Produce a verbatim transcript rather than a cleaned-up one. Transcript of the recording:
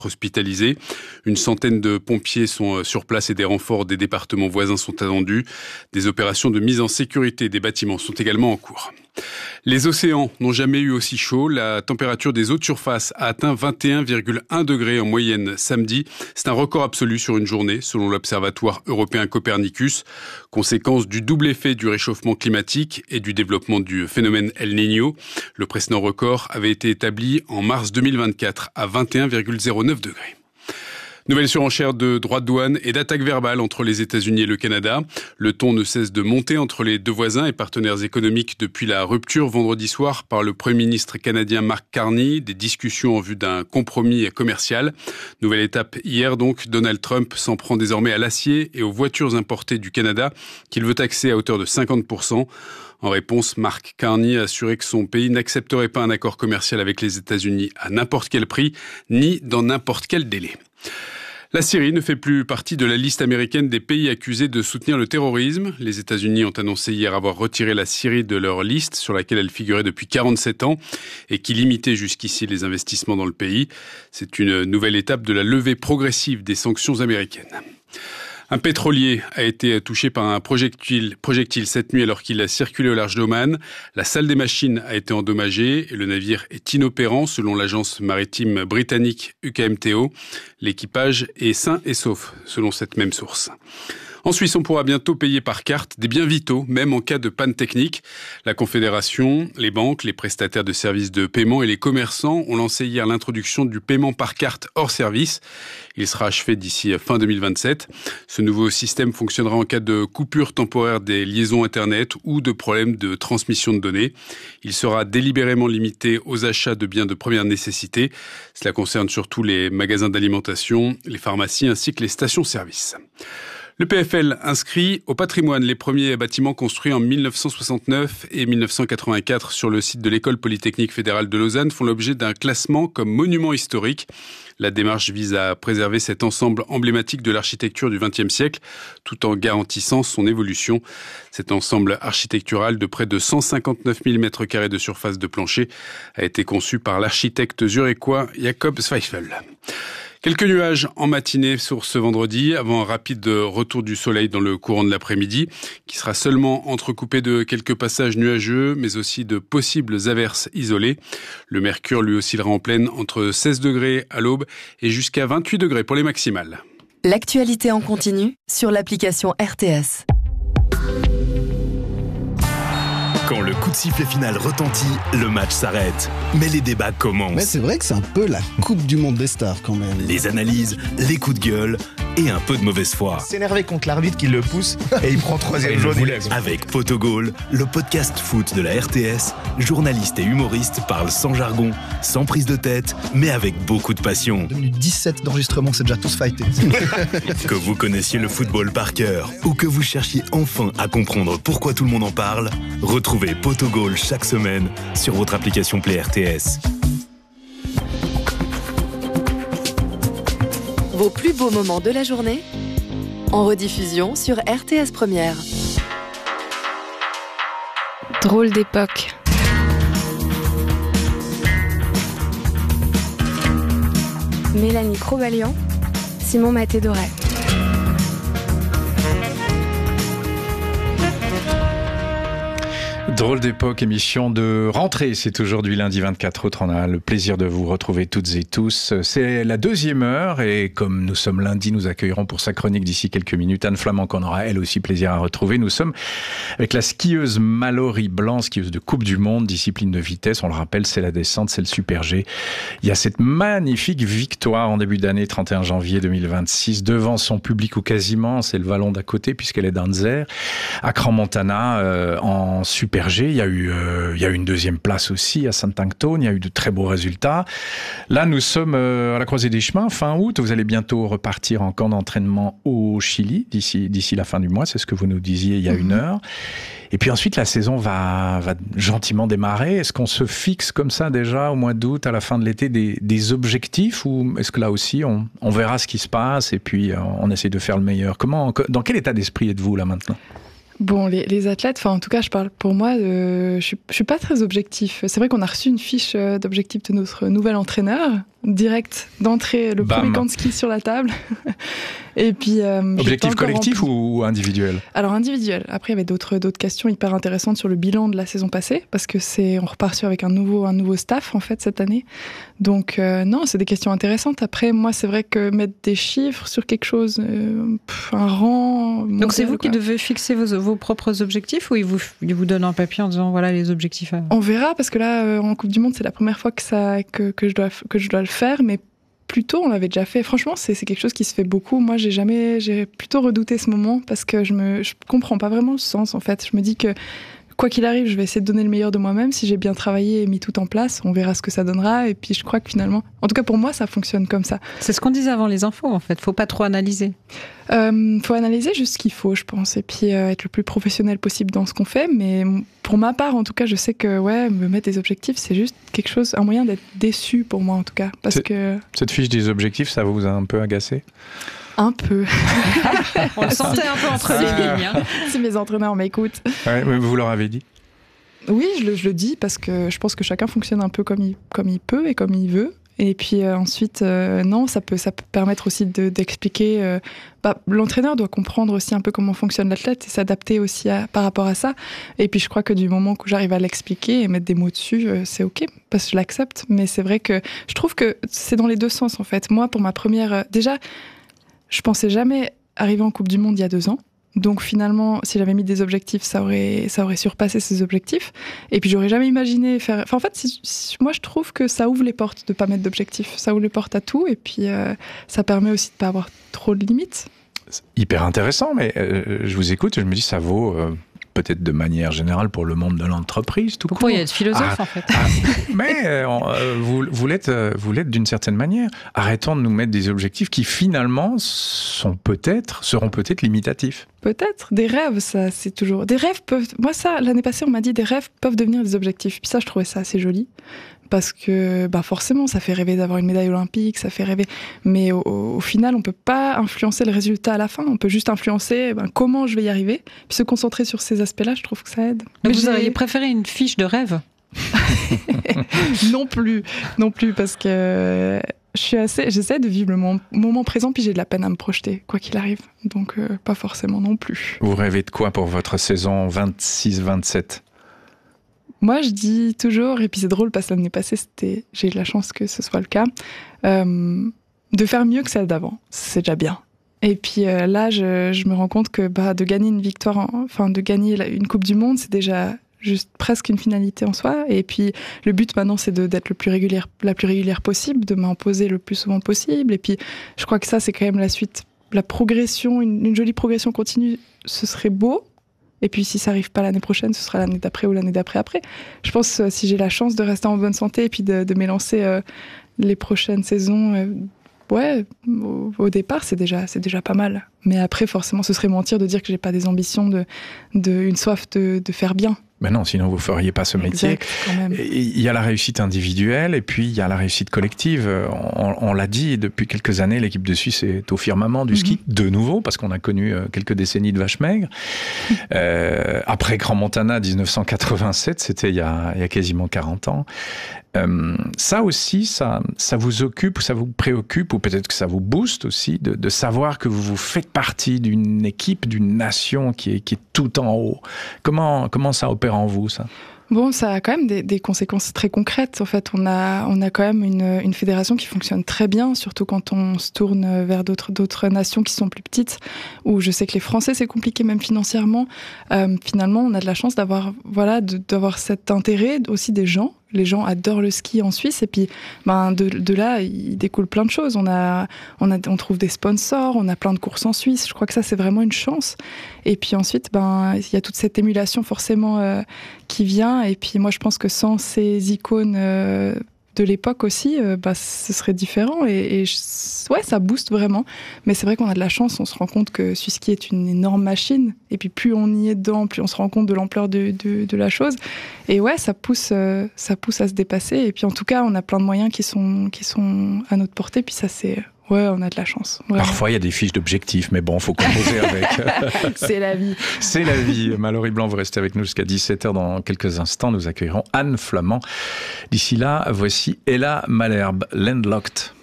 hospitalisés. Une centaine de pompiers sont sur place et des renforts des départements voisins sont attendus. Des opérations de mise en sécurité des bâtiments sont également en cours. Les océans n'ont jamais eu aussi chaud. La température des eaux de surface a atteint vingt et un virgule un degrés en moyenne samedi. C'est un record absolu sur une journée, selon l'Observatoire européen Copernicus. Conséquence du double effet du réchauffement climatique et du développement du phénomène El Niño. Le précédent record avait été établi en mars deux mille vingt-quatre à vingt et un virgule zéro neuf degrés. Nouvelle surenchère de droits de douane et d'attaques verbales entre les États-Unis et le Canada. Le ton ne cesse de monter entre les deux voisins et partenaires économiques depuis la rupture vendredi soir par le Premier ministre canadien Mark Carney, des discussions en vue d'un compromis commercial. Nouvelle étape hier donc, Donald Trump s'en prend désormais à l'acier et aux voitures importées du Canada qu'il veut taxer à hauteur de cinquante pour cent. En réponse, Mark Carney a assuré que son pays n'accepterait pas un accord commercial avec les États-Unis à n'importe quel prix, ni dans n'importe quel délai. La Syrie ne fait plus partie de la liste américaine des pays accusés de soutenir le terrorisme. Les États-Unis ont annoncé hier avoir retiré la Syrie de leur liste, sur laquelle elle figurait depuis quarante-sept ans, et qui limitait jusqu'ici les investissements dans le pays. C'est une nouvelle étape de la levée progressive des sanctions américaines. Un pétrolier a été touché par un projectile, projectile cette nuit alors qu'il a circulé au large d'Oman. La salle des machines a été endommagée et le navire est inopérant selon l'agence maritime britannique U K M T O. L'équipage est sain et sauf selon cette même source. En Suisse, on pourra bientôt payer par carte des biens vitaux, même en cas de panne technique. La Confédération, les banques, les prestataires de services de paiement et les commerçants ont lancé hier l'introduction du paiement par carte hors service. Il sera achevé d'ici fin deux mille vingt-sept. Ce nouveau système fonctionnera en cas de coupure temporaire des liaisons Internet ou de problèmes de transmission de données. Il sera délibérément limité aux achats de biens de première nécessité. Cela concerne surtout les magasins d'alimentation, les pharmacies ainsi que les stations-service. Le P F L inscrit au patrimoine les premiers bâtiments construits en mille neuf cent soixante-neuf et mille neuf cent quatre-vingt-quatre sur le site de l'École polytechnique fédérale de Lausanne font l'objet d'un classement comme monument historique. La démarche vise à préserver cet ensemble emblématique de l'architecture du vingtième siècle, tout en garantissant son évolution. Cet ensemble architectural de près de cent cinquante-neuf mille mètres carrés de surface de plancher a été conçu par l'architecte zurichois Jakob Zweifel. Quelques nuages en matinée sur ce vendredi, avant un rapide retour du soleil dans le courant de l'après-midi, qui sera seulement entrecoupé de quelques passages nuageux, mais aussi de possibles averses isolées. Le mercure lui oscillera en pleine entre seize degrés à l'aube et jusqu'à vingt-huit degrés pour les maximales. L'actualité en continu sur l'application R T S. Quand le coup de sifflet final retentit, le match s'arrête. Mais les débats commencent. Mais c'est vrai que c'est un peu la Coupe du Monde des stars quand même. Les analyses, les coups de gueule et un peu de mauvaise foi. S'énerver contre l'arbitre qui le pousse et il prend troisième jaune. Avec Potogol, le podcast foot de la R T S, journalistes et humoristes parlent sans jargon, sans prise de tête, mais avec beaucoup de passion. deux minutes dix-sept d'enregistrement, c'est déjà tous fighté. Que vous connaissiez le football par cœur ou que vous cherchiez enfin à comprendre pourquoi tout le monde en parle, retrouvez Potogol chaque semaine sur votre application Play R T S. Vos plus beaux moments de la journée en rediffusion sur R T S Première. Drôle d'époque. Mélanie Crobalian, Simon Maté-Doré. Drôle d'époque, émission de rentrée. C'est aujourd'hui lundi vingt-quatre août. On a le plaisir de vous retrouver toutes et tous. C'est la deuxième heure et comme nous sommes lundi, nous accueillerons pour sa chronique d'ici quelques minutes Anne Flamand qu'on aura elle aussi plaisir à retrouver. Nous sommes avec la skieuse Mallory Blanc, skieuse de Coupe du Monde, discipline de vitesse. On le rappelle, c'est la descente, c'est le Super G. Il y a cette magnifique victoire en début d'année, trente et un janvier deux mille vingt-six, devant son public ou quasiment. C'est le vallon d'à côté puisqu'elle est d'Anzer, à Crans-Montana, euh, en Super G. Il y a eu, euh, il y a eu une deuxième place aussi à Saint-Anctone. Il y a eu de très beaux résultats. Là, nous sommes euh, à la croisée des chemins, fin août. Vous allez bientôt repartir en camp d'entraînement au Chili d'ici, d'ici la fin du mois. C'est ce que vous nous disiez il y a mmh. une heure. Et puis ensuite, la saison va, va gentiment démarrer. Est-ce qu'on se fixe comme ça déjà au mois d'août, à la fin de l'été, des, des objectifs ou est-ce que là aussi, on, on verra ce qui se passe et puis on essaie de faire le meilleur? Comment, dans quel état d'esprit êtes-vous là maintenant? Bon, les, les athlètes, enfin en tout cas, je parle pour moi, euh, je suis, je suis pas très objectif. C'est vrai qu'on a reçu une fiche d'objectif de notre nouvel entraîneur, direct d'entrée, le Bam. premier camp de ski sur la table. Et puis euh, objectif collectif rempli... ou individuel? Alors individuel. Après, il y avait d'autres d'autres questions hyper intéressantes sur le bilan de la saison passée, parce que c'est on repart sur avec un nouveau un nouveau staff en fait cette année. Donc euh, non, c'est des questions intéressantes. Après, moi, c'est vrai que mettre des chiffres sur quelque chose, euh, pff, un rang. Donc mondial, c'est vous quoi. Qui devez fixer vos, vos propres objectifs, ou ils vous ils vous donnent un papier en disant voilà les objectifs à... On verra, parce que là, euh, en Coupe du Monde, c'est la première fois que ça que que je dois que je dois le faire, mais plus tôt, on l'avait déjà fait. Franchement, c'est, c'est quelque chose qui se fait beaucoup. Moi, j'ai jamais, j'ai plutôt redouté ce moment parce que je me, je comprends pas vraiment le sens, en fait. Je me dis que quoi qu'il arrive, je vais essayer de donner le meilleur de moi-même. Si j'ai bien travaillé et mis tout en place, on verra ce que ça donnera. Et puis, je crois que finalement, en tout cas pour moi, ça fonctionne comme ça. C'est ce qu'on disait avant les infos, en fait. Faut pas trop analyser. Euh, faut analyser juste ce qu'il faut, je pense, et puis euh, être le plus professionnel possible dans ce qu'on fait. Mais pour ma part, en tout cas, je sais que ouais, me mettre des objectifs, c'est juste quelque chose, un moyen d'être déçu pour moi, en tout cas, parce c'est, que cette fiche des objectifs, ça vous a un peu agacé? Un peu. On le sentait un peu entre les lignes. Hein. Si mes entraîneurs m'écoutent. Ouais, mais vous leur avez dit? Oui, je le, je le dis parce que je pense que chacun fonctionne un peu comme il, comme il peut et comme il veut. Et puis euh, ensuite, euh, non, ça peut, ça peut permettre aussi de, d'expliquer. Euh, bah, l'entraîneur doit comprendre aussi un peu comment fonctionne l'athlète et s'adapter aussi à, par rapport à ça. Et puis je crois que du moment que j'arrive à l'expliquer et mettre des mots dessus, euh, c'est ok, parce que je l'accepte. Mais c'est vrai que je trouve que c'est dans les deux sens en fait. Moi, pour ma première, euh, déjà, je pensais jamais arriver en Coupe du Monde il y a deux ans. Donc finalement, si j'avais mis des objectifs, ça aurait, ça aurait surpassé ces objectifs. Et puis j'aurais jamais imaginé faire... Enfin en fait, si, si, moi je trouve que ça ouvre les portes de pas mettre d'objectifs. Ça ouvre les portes à tout et puis euh, ça permet aussi de pas avoir trop de limites. C'est hyper intéressant, mais euh, je vous écoute et je me dis ça vaut... Euh... peut-être de manière générale pour le monde de l'entreprise, tout court. Pourquoi il y a de philosophes, ah, en fait ah, mais euh, vous, vous, l'êtes, vous l'êtes d'une certaine manière. Arrêtons de nous mettre des objectifs qui finalement sont peut-être, seront peut-être limitatifs. Peut-être. Des rêves, ça, c'est toujours... Des rêves peuvent... Moi, ça, l'année passée, on m'a dit des rêves peuvent devenir des objectifs. Puis ça, je trouvais ça assez joli. Parce que bah forcément, ça fait rêver d'avoir une médaille olympique, ça fait rêver. Mais au, au final, on ne peut pas influencer le résultat à la fin. On peut juste influencer ben, comment je vais y arriver. Puis se concentrer sur ces aspects-là, je trouve que ça aide. Donc mais vous auriez préféré une fiche de rêve? Non plus. Non plus, parce que je suis assez, j'essaie de vivre le moment, moment présent, puis j'ai de la peine à me projeter, quoi qu'il arrive. Donc, euh, pas forcément non plus. Vous rêvez de quoi pour votre saison vingt-six vingt-sept ? Moi, je dis toujours, et puis c'est drôle parce que l'année passée, c'était, j'ai eu de la chance que ce soit le cas, euh, de faire mieux que celle d'avant. C'est déjà bien. Et puis euh, là, je, je me rends compte que bah, de gagner une victoire, en, enfin de gagner une Coupe du Monde, c'est déjà juste presque une finalité en soi. Et puis le but maintenant, c'est de, d'être le plus régulière, la plus régulière possible, de m'imposer le plus souvent possible. Et puis je crois que ça, c'est quand même la suite, la progression, une, une jolie progression continue. Ce serait beau. Et puis si ça n'arrive pas l'année prochaine, ce sera l'année d'après ou l'année d'après après. Je pense que euh, si j'ai la chance de rester en bonne santé et puis de, de m'élancer euh, les prochaines saisons, euh, ouais, au, au départ, c'est déjà, c'est déjà pas mal. Mais après, forcément, ce serait mentir de dire que j'ai pas des ambitions, de, de, une soif de, de faire bien. Ben non, sinon vous feriez pas ce métier. Exact, quand même. Il y a la réussite individuelle et puis il y a la réussite collective. On, on l'a dit, depuis quelques années, l'équipe de Suisse est au firmament du ski, mm-hmm. de nouveau, parce qu'on a connu quelques décennies de vaches maigres. euh, après Grand Montana, dix-neuf cent quatre-vingt-sept, c'était il y a, il y a quasiment quarante ans. Euh, ça aussi, ça, ça vous occupe, ça vous préoccupe, ou peut-être que ça vous booste aussi, de, de savoir que vous, vous faites partie d'une équipe, d'une nation qui est, qui est tout en haut. Comment, comment ça opère en vous, ça ? Bon, ça a quand même des, des conséquences très concrètes. En fait, on a, on a quand même une, une fédération qui fonctionne très bien, surtout quand on se tourne vers d'autres, d'autres nations qui sont plus petites, où je sais que les Français, c'est compliqué même financièrement. Euh, finalement, on a de la chance d'avoir, voilà, de, d'avoir cet intérêt aussi des gens. Les gens adorent le ski en Suisse et puis ben, de, de là, il découle plein de choses. On, a, on, a, on trouve des sponsors, on a plein de courses en Suisse. Je crois que ça, c'est vraiment une chance. Et puis ensuite, ben, il y a toute cette émulation forcément euh, qui vient. Et puis moi, je pense que sans ces icônes euh, de l'époque aussi, euh, bah, ce serait différent. Et, et je, ouais, ça booste vraiment. Mais c'est vrai qu'on a de la chance. On se rend compte que Suisse Ski est une énorme machine. Et puis plus on y est dedans, plus on se rend compte de l'ampleur de, de, de la chose. Et ouais, ça pousse, euh, ça pousse à se dépasser. Et puis en tout cas, on a plein de moyens qui sont, qui sont à notre portée. Puis ça, c'est, Ouais, on a de la chance. Vraiment. Parfois, il y a des fiches d'objectifs, mais bon, il faut composer avec. C'est la vie. C'est la vie. Mallory Blanc, vous restez avec nous jusqu'à dix-sept heures. Dans quelques instants, nous accueillerons Anne Flamand. D'ici là, voici Ella Malherbe, Landlocked.